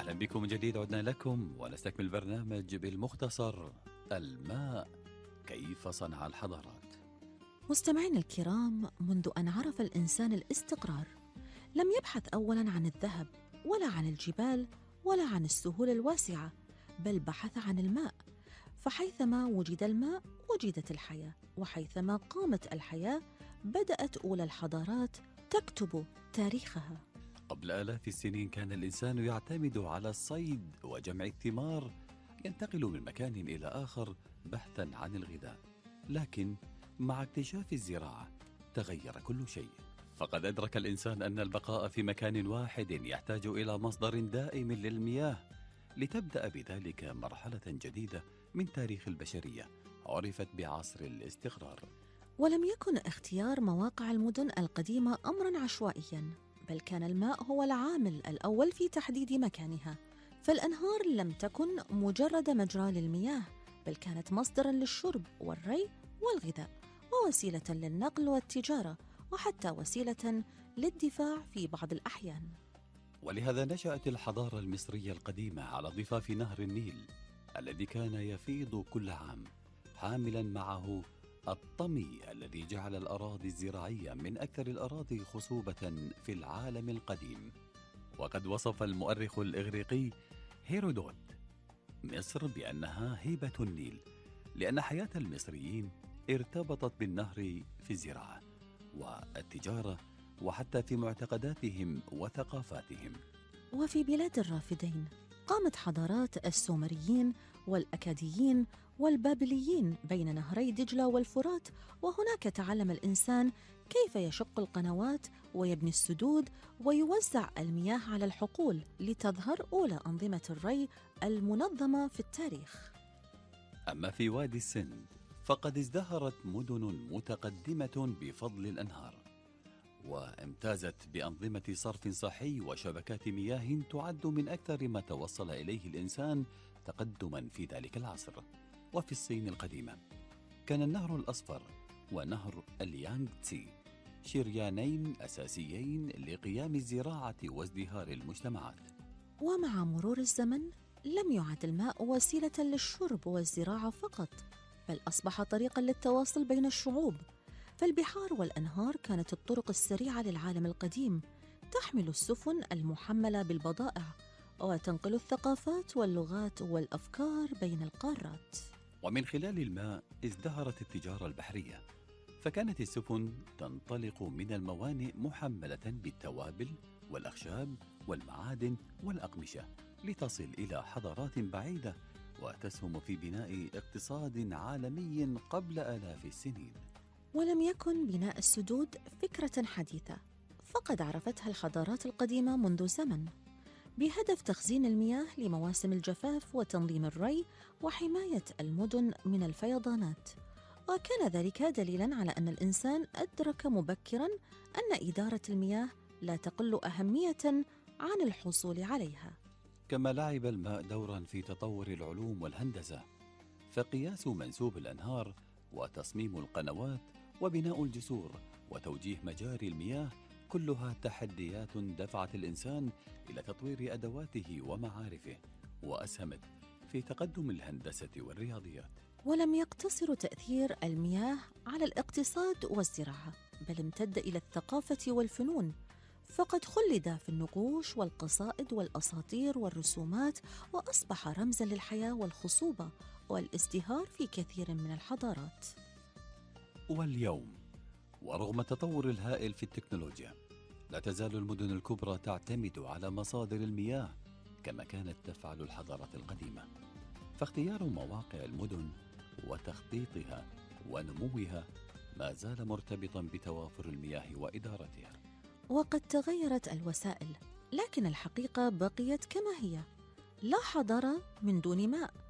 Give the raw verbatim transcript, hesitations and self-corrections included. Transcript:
أهلا بكم من جديد. عدنا لكم ونستكمل البرنامج بالمختصر الماء كيف صنع الحضارات. مستمعين الكرام، منذ أن عرف الإنسان الاستقرار لم يبحث أولاً عن الذهب ولا عن الجبال ولا عن السهول الواسعة، بل بحث عن الماء. فحيثما وجد الماء وجدت الحياة، وحيثما قامت الحياة بدأت أولى الحضارات تكتب تاريخها. قبل آلاف السنين كان الإنسان يعتمد على الصيد وجمع الثمار، ينتقل من مكان إلى آخر بحثاً عن الغذاء. لكن مع اكتشاف الزراعة تغير كل شيء، فقد أدرك الإنسان أن البقاء في مكان واحد يحتاج إلى مصدر دائم للمياه، لتبدأ بذلك مرحلة جديدة من تاريخ البشرية عرفت بعصر الاستقرار. ولم يكن اختيار مواقع المدن القديمة أمراً عشوائياً، بل كان الماء هو العامل الأول في تحديد مكانها. فالأنهار لم تكن مجرد مجرى للمياه، بل كانت مصدراً للشرب والري والغذاء، ووسيلة للنقل والتجارة، وحتى وسيلة للدفاع في بعض الأحيان. ولهذا نشأت الحضارة المصرية القديمة على ضفاف نهر النيل الذي كان يفيض كل عام، حاملاً معه الطمي الذي جعل الأراضي الزراعية من أكثر الأراضي خصوبة في العالم القديم. وقد وصف المؤرخ الإغريقي هيرودوت مصر بأنها هيبة النيل، لأن حياة المصريين ارتبطت بالنهر في الزراعة والتجارة وحتى في معتقداتهم وثقافاتهم. وفي بلاد الرافدين قامت حضارات السومريين والأكاديين والبابليين بين نهري دجلة والفرات، وهناك تعلم الإنسان كيف يشق القنوات ويبني السدود ويوزع المياه على الحقول، لتظهر أولى أنظمة الري المنظمة في التاريخ. أما في وادي السند فقد ازدهرت مدن متقدمة بفضل الأنهار، وامتازت بأنظمة صرف صحي وشبكات مياه تعد من أكثر ما توصل إليه الإنسان تقدما في ذلك العصر. وفي الصين القديمة كان النهر الأصفر ونهر اليانغ تسي شريانين أساسيين لقيام الزراعة وازدهار المجتمعات. ومع مرور الزمن لم يعد الماء وسيلة للشرب والزراعة فقط، بل أصبح طريقاً للتواصل بين الشعوب. فالبحار والأنهار كانت الطرق السريعة للعالم القديم، تحمل السفن المحملة بالبضائع وتنقل الثقافات واللغات والأفكار بين القارات. ومن خلال الماء ازدهرت التجارة البحرية، فكانت السفن تنطلق من الموانئ محملة بالتوابل والأخشاب والمعادن والأقمشة لتصل إلى حضارات بعيدة وتسهم في بناء اقتصاد عالمي قبل آلاف السنين. ولم يكن بناء السدود فكرة حديثة، فقد عرفتها الحضارات القديمة منذ زمن، بهدف تخزين المياه لمواسم الجفاف وتنظيم الري وحماية المدن من الفيضانات. وكان ذلك دليلاً على أن الإنسان أدرك مبكراً أن إدارة المياه لا تقل أهمية عن الحصول عليها. كما لعب الماء دوراً في تطور العلوم والهندسة، فقياس منسوب الأنهار وتصميم القنوات وبناء الجسور وتوجيه مجاري المياه كلها تحديات دفعت الإنسان إلى تطوير أدواته ومعارفه، وأسهمت في تقدم الهندسة والرياضيات. ولم يقتصر تأثير المياه على الاقتصاد والزراعة، بل امتد إلى الثقافة والفنون، فقد خلد في النقوش والقصائد والأساطير والرسومات، وأصبح رمزاً للحياة والخصوبة والازدهار في كثير من الحضارات. واليوم ورغم التطور الهائل في التكنولوجيا، لا تزال المدن الكبرى تعتمد على مصادر المياه كما كانت تفعل الحضارات القديمة، فاختيار مواقع المدن وتخطيطها ونموها ما زال مرتبطا بتوافر المياه وإدارتها. وقد تغيرت الوسائل، لكن الحقيقة بقيت كما هي: لا حضارة من دون ماء،